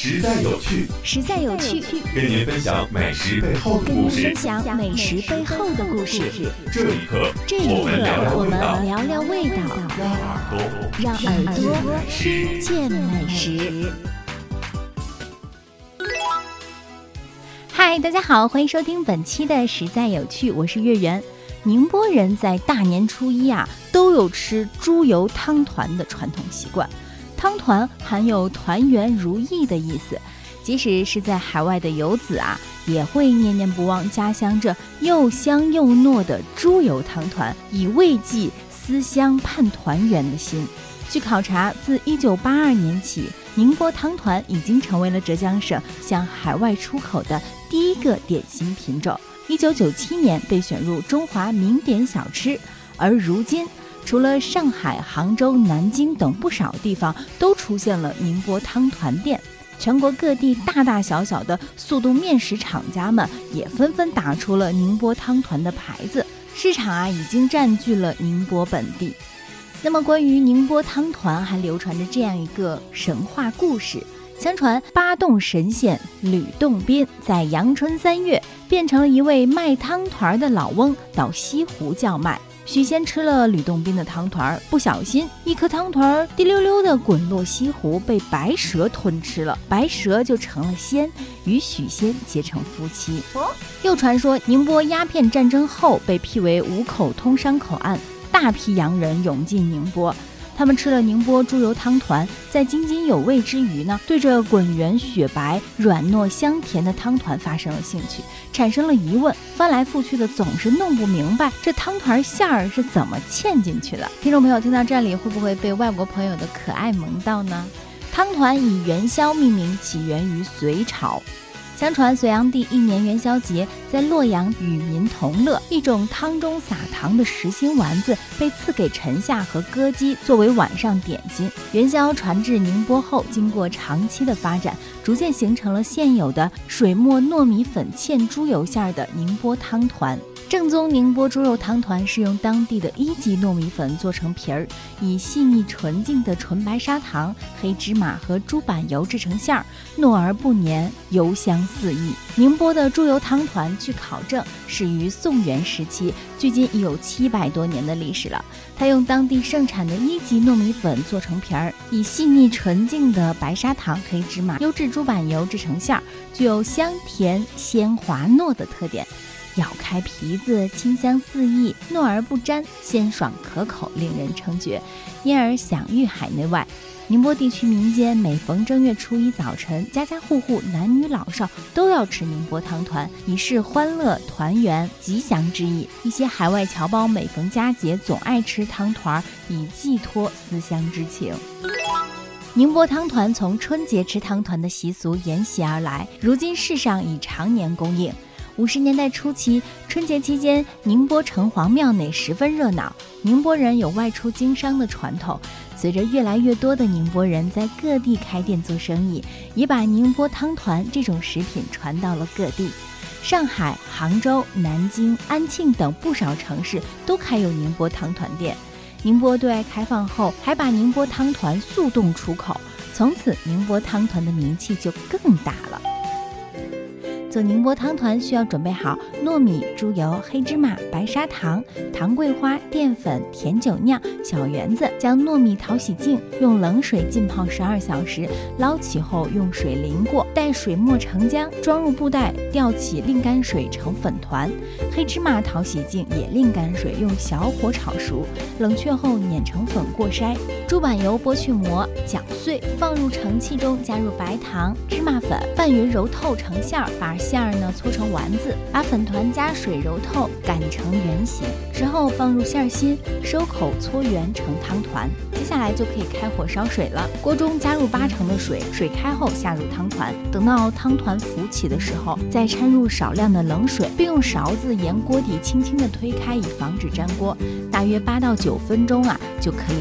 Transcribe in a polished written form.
实在有趣， 实在有趣， 跟您分享美食背后的故事。这一刻，我们聊聊味道， 让耳朵听见美食。嗨，大家好，欢迎收听本期的实在有趣，我是月圆。宁波人在大年初一都有吃猪油汤团的传统习惯。汤团含有团圆如意的意思，即使是在海外的游子也会念念不忘家乡这又香又糯的猪油汤团，以慰藉思乡盼团圆的心。据考察，自1982年起，宁波汤团已经成为了浙江省向海外出口的第一个点心品种。1997年被选入中华名典小吃，而如今除了上海、杭州、南京等不少地方都出现了宁波汤团店，全国各地大大小小的速冻面食厂家们也纷纷打出了宁波汤团的牌子，市场已经占据了宁波本地。那么关于宁波汤团还流传着这样一个神话故事，相传八洞神仙吕洞宾在阳春3月变成了一位卖汤团的老翁，到西湖叫卖。许仙吃了吕洞宾的汤团，不小心一颗汤团滴溜溜地滚落西湖，被白蛇吞吃了，白蛇就成了仙，与许仙结成夫妻。又传说宁波鸦片战争后被辟为5口通商口岸，大批洋人涌进宁波，他们吃了宁波猪油汤团，在津津有味之余对着滚圆雪白、软糯香甜的汤团发生了兴趣，产生了疑问，翻来覆去的总是弄不明白这汤团馅儿是怎么嵌进去的。听众朋友听到这里，会不会被外国朋友的可爱萌到呢？汤团以元宵命名，起源于隋朝。相传隋炀帝1年元宵节，在洛阳与民同乐，一种汤中撒糖的实心丸子被赐给臣下和歌姬，作为晚上点心。元宵传至宁波后，经过长期的发展，逐渐形成了现有的水磨糯米粉嵌猪油馅的宁波汤团。正宗宁波猪肉汤团是用当地的1级糯米粉做成皮儿，以细腻纯净的纯白砂糖、黑芝麻和猪板油制成馅儿，糯而不黏，油香四溢。宁波的猪油汤团据考证始于宋元时期，距今已有700多年的历史了。它用当地盛产的1级糯米粉做成皮儿，以细腻纯净的白砂糖、黑芝麻、优质猪板油制成馅儿，具有香甜鲜滑糯的特点。咬开皮子，清香四溢，糯而不粘，鲜爽可口，令人称绝，因而享誉海内外。宁波地区民间每逢正月初一早晨，家家户户男女老少都要吃宁波汤团，以示欢乐团圆吉祥之意。一些海外侨胞每逢佳节总爱吃汤团，以寄托思乡之情。宁波汤团从春节吃汤团的习俗沿袭而来，如今市上已常年供应。50年代初期，春节期间，宁波城隍庙内十分热闹。宁波人有外出经商的传统，随着越来越多的宁波人在各地开店做生意，也把宁波汤团这种食品传到了各地。上海、杭州、南京、安庆等不少城市都开有宁波汤团店。宁波对外开放后，还把宁波汤团速冻出口，从此宁波汤团的名气就更大了。做宁波汤团需要准备好糯米、猪油、黑芝麻、白砂糖、糖桂花、淀粉、甜酒酿、小圆子，将糯米淘洗净，用冷水浸泡12小时，捞起后用水淋过，待水沫成浆，装入布袋，吊起沥干水成粉团。黑芝麻淘洗净，也沥干水，用小火炒熟，冷却后碾成粉过筛。猪板油剥去膜，搅碎，放入盛器中，加入白糖、芝麻粉，拌匀揉透成馅儿，把馅儿搓成丸子，把粉团加水揉透，擀成圆形之后放入馅心，收口搓圆成汤团。接下来就可以开火烧水了，锅中加入80%的水，水开后下入汤团，等到汤团浮起的时候，再掺入少量的冷水，并用勺子沿锅底轻轻地推开，以防止粘锅。大约8到9分钟就可以